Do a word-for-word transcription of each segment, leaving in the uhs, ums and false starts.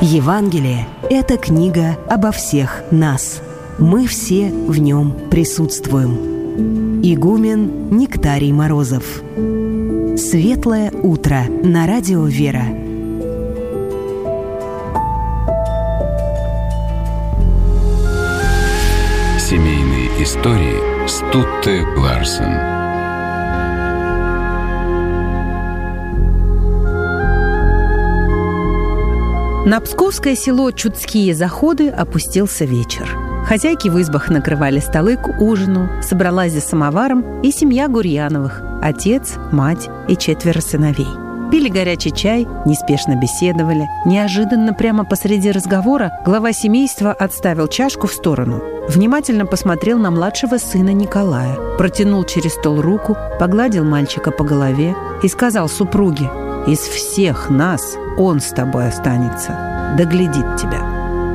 Евангелие – это книга обо всех нас. Мы все в нем присутствуем. Игумен Нектарий Морозов. Светлое утро на радио «Вера». Семейные истории Стутте Ларсен. На псковское село Чудские заходы опустился вечер. Хозяйки в избах накрывали столы к ужину, собралась за самоваром и семья Гурьяновых – отец, мать и четверо сыновей. Пили горячий чай, неспешно беседовали. Неожиданно прямо посреди разговора глава семейства отставил чашку в сторону, внимательно посмотрел на младшего сына Николая, протянул через стол руку, погладил мальчика по голове и сказал супруге: «Из всех нас он с тобой останется, доглядит тебя».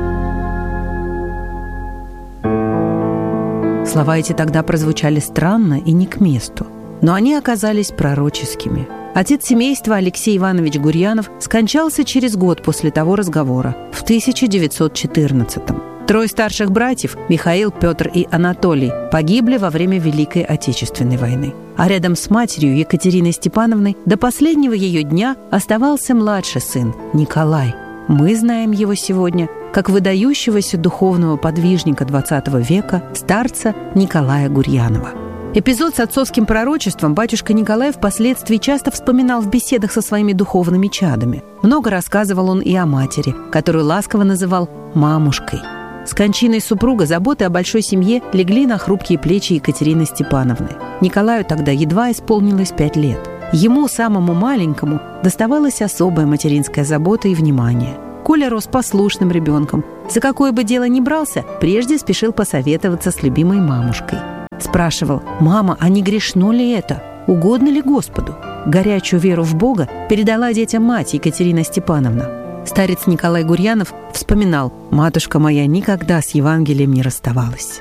Слова эти тогда прозвучали странно и не к месту, но они оказались пророческими. Отец семейства Алексей Иванович Гурьянов скончался через год после того разговора, в тысяча девятьсот четырнадцатом. Трое старших братьев, Михаил, Петр и Анатолий, погибли во время Великой Отечественной войны. А рядом с матерью Екатериной Степановной до последнего ее дня оставался младший сын Николай. Мы знаем его сегодня как выдающегося духовного подвижника двадцатого века, старца Николая Гурьянова. Эпизод с отцовским пророчеством батюшка Николай впоследствии часто вспоминал в беседах со своими духовными чадами. Много рассказывал он и о матери, которую ласково называл «мамушкой». С кончиной супруга заботы о большой семье легли на хрупкие плечи Екатерины Степановны. Николаю тогда едва исполнилось пять лет. Ему, самому маленькому, доставалась особая материнская забота и внимание. Коля рос послушным ребенком. За какое бы дело ни брался, прежде спешил посоветоваться с любимой мамушкой. Спрашивал: «Мама, а не грешно ли это? Угодно ли Господу?» Горячую веру в Бога передала детям мать Екатерина Степановна. Старец Николай Гурьянов вспоминал: «Матушка моя никогда с Евангелием не расставалась».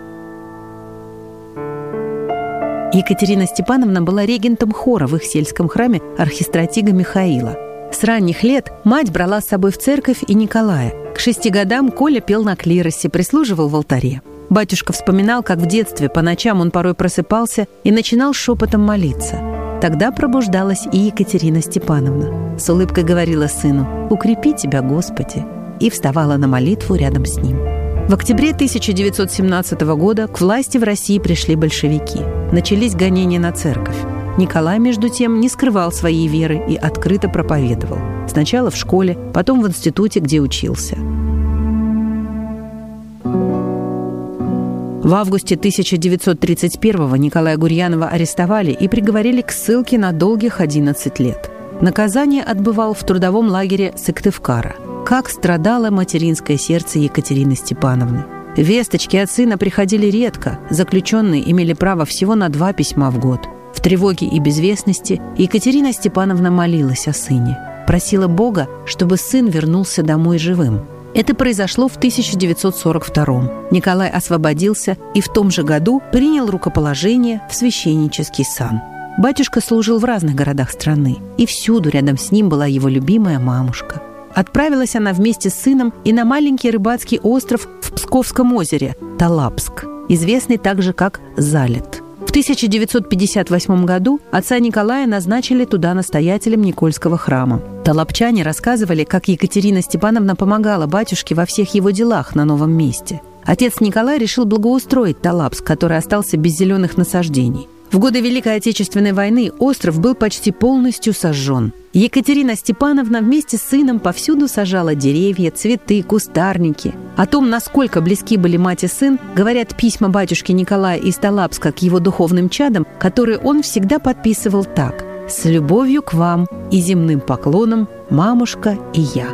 Екатерина Степановна была регентом хора в их сельском храме архистратига Михаила. С ранних лет мать брала с собой в церковь и Николая. К шести годам Коля пел на клиросе, прислуживал в алтаре. Батюшка вспоминал, как в детстве по ночам он порой просыпался и начинал шепотом молиться. Тогда пробуждалась и Екатерина Степановна. С улыбкой говорила сыну: «Укрепи тебя, Господи», и вставала на молитву рядом с ним. В октябре тысяча девятьсот семнадцатого года к власти в России пришли большевики. Начались гонения на церковь. Николай, между тем, не скрывал своей веры и открыто проповедовал. Сначала в школе, потом в институте, где учился. В августе тысяча девятьсот тридцать первого Николая Гурьянова арестовали и приговорили к ссылке на долгих одиннадцать лет. Наказание отбывал в трудовом лагере Сыктывкара. Как страдало материнское сердце Екатерины Степановны. Весточки от сына приходили редко, заключенные имели право всего на два письма в год. В тревоге и безвестности Екатерина Степановна молилась о сыне. Просила Бога, чтобы сын вернулся домой живым. Это произошло в тысяча девятьсот сорок втором. Николай освободился и в том же году принял рукоположение в священнический сан. Батюшка служил в разных городах страны, и всюду рядом с ним была его любимая мамушка. Отправилась она вместе с сыном и на маленький рыбацкий остров в Псковском озере Талапск, известный также как Залет. В тысяча девятьсот пятьдесят восьмом году отца Николая назначили туда настоятелем Никольского храма. Талапчане рассказывали, как Екатерина Степановна помогала батюшке во всех его делах на новом месте. Отец Николай решил благоустроить Талапск, который остался без зеленых насаждений. В годы Великой Отечественной войны остров был почти полностью сожжен. Екатерина Степановна вместе с сыном повсюду сажала деревья, цветы, кустарники. О том, насколько близки были мать и сын, говорят письма батюшки Николая из Талапска к его духовным чадам, которые он всегда подписывал так: «С любовью к вам и земным поклоном, мамушка и я».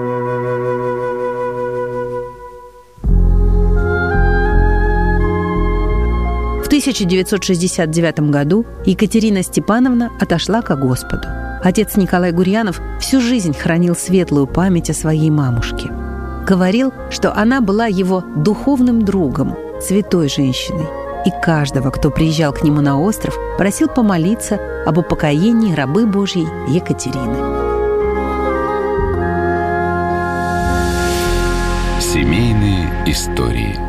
В тысяча девятьсот шестьдесят девятом году Екатерина Степановна отошла ко Господу. Отец Николай Гурьянов всю жизнь хранил светлую память о своей мамушке. Говорил, что она была его духовным другом, святой женщиной. И каждого, кто приезжал к нему на остров, просил помолиться об упокоении рабы Божьей Екатерины. Семейные истории.